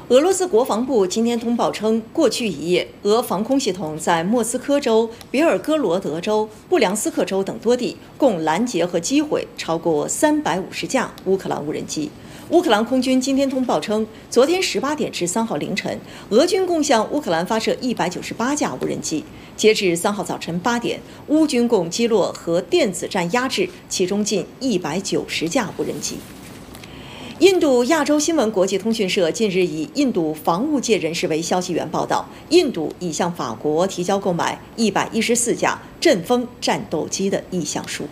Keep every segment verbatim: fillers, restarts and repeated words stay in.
俄罗斯国防部今天通报称，过去一夜，俄防空系统在莫斯科州、别尔哥罗德州、布良斯克州等多地共拦截和击毁超过三百五十架乌克兰无人机。乌克兰空军今天通报称，昨天十八点至三号凌晨，俄军共向乌克兰发射一百九十八架无人机。截至三号早晨八点，乌军共击落和电子战压制其中近一百九十架无人机。印度亚洲新闻国际通讯社近日以印度防务界人士为消息源报道，印度已向法国提交购买一百一十四架阵风战斗机的意向书。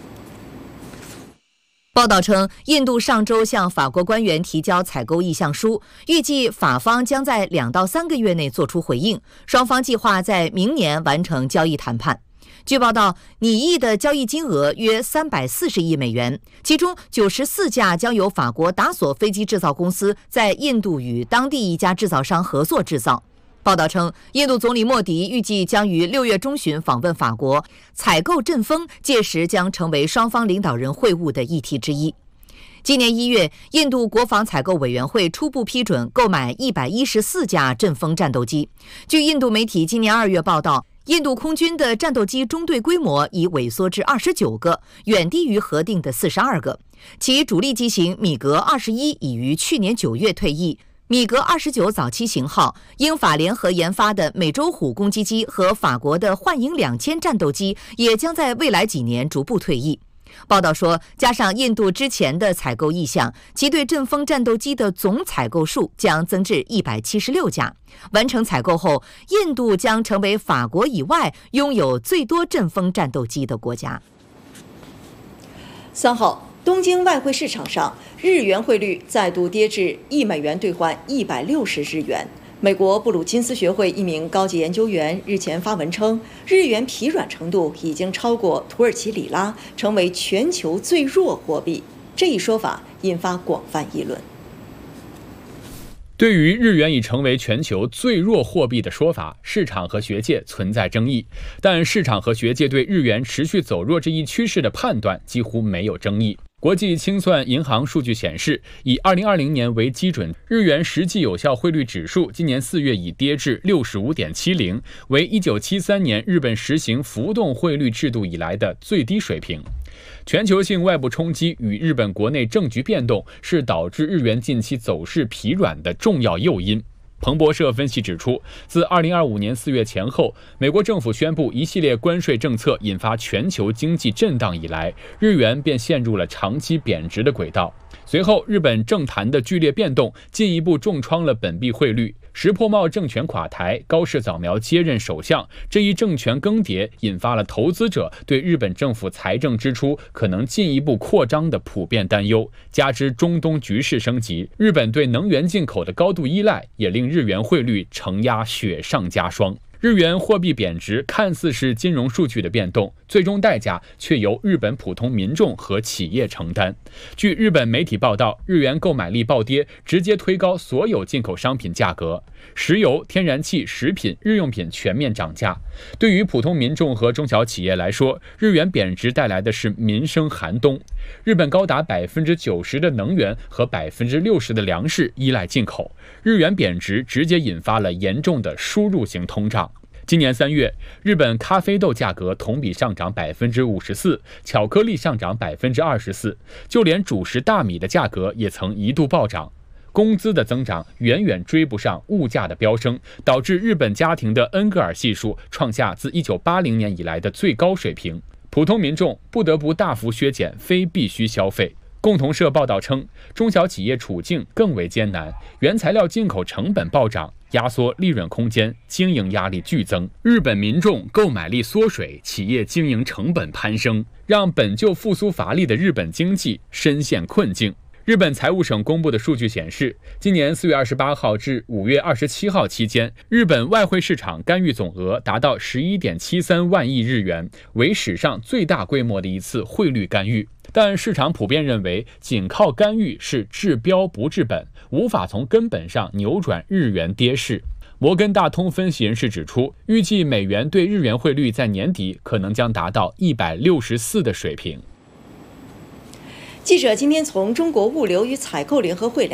报道称，印度上周向法国官员提交采购意向书，预计法方将在两到三个月内做出回应，双方计划在明年完成交易谈判。据报道，拟议的交易金额约三百四十亿美元，其中九十四架将由法国达索飞机制造公司在印度与当地一家制造商合作制造。报道称，印度总理莫迪预计将于六月中旬访问法国，采购阵风届时将成为双方领导人会晤的议题之一。今年一月，印度国防采购委员会初步批准购买一百一十四架阵风战斗机。据印度媒体今年二月报道，印度空军的战斗机中队规模已萎缩至二十九个，远低于核定的四十二个。其主力机型米格二十一已于去年九月退役。米格二十九早期型号，英法联合研发的美洲虎攻击机和法国的幻影两千战斗机也将在未来几年逐步退役。报道说，加上印度之前的采购意向，其对阵风战斗机的总采购数将增至一百七十六架。完成采购后，印度将成为法国以外拥有最多阵风战斗机的国家。 三号，东京外汇市场上，日元汇率再度跌至一美元兑换一百六十日元。美国布鲁金斯学会一名高级研究员日前发文称，日元疲软程度已经超过土耳其里拉，成为全球最弱货币。这一说法引发广泛议论。 对于日元已成为全球最弱货币的说法，市场和学界存在争议，但市场和学界对日元持续走弱这一趋势的判断几乎没有争议。国际清算银行数据显示，以二零二零年为基准，日元实际有效汇率指数今年四月已跌至 六十五点七零， 为一九七三年日本实行浮动汇率制度以来的最低水平。全球性外部冲击与日本国内政局变动是导致日元近期走势疲软的重要诱因。彭博社分析指出，自二零二五年四月前后，美国政府宣布一系列关税政策，引发全球经济震荡以来，日元便陷入了长期贬值的轨道。随后，日本政坛的剧烈变动进一步重创了本币汇率。石破茂政权垮台，高市早苗接任首相，这一政权更迭引发了投资者对日本政府财政支出可能进一步扩张的普遍担忧，加之中东局势升级，日本对能源进口的高度依赖也令日元汇率承压雪上加霜。日元货币贬值看似是金融数据的变动，最终代价却由日本普通民众和企业承担。据日本媒体报道，日元购买力暴跌，直接推高所有进口商品价格，石油、天然气、食品、日用品全面涨价。对于普通民众和中小企业来说，日元贬值带来的是民生寒冬。日本高达百分之九十的能源和百分之六十的粮食依赖进口，日元贬值直接引发了严重的输入型通胀。今年三月，日本咖啡豆价格同比上涨百分之五十四，巧克力上涨百分之二十四，就连主食大米的价格也曾一度暴涨。工资的增长远远追不上物价的飙升，导致日本家庭的恩格尔系数创下自一九八零年以来的最高水平。普通民众不得不大幅削减非必需消费。共同社报道称，中小企业处境更为艰难，原材料进口成本暴涨，压缩利润空间，经营压力剧增。日本民众购买力缩水，企业经营成本攀升，让本就复苏乏力的日本经济深陷困境。日本财务省公布的数据显示，今年四月二十八号至五月二十七号期间，日本外汇市场干预总额达到 十一点七三万亿日元，为史上最大规模的一次汇率干预。但市场普遍认为，仅靠干预是治标不治本，无法从根本上扭转日元跌势。摩根大通分析人士指出，预计美元对日元汇率在年底可能将达到一百六十四的水平。 记者今天从中国物流与采购联合会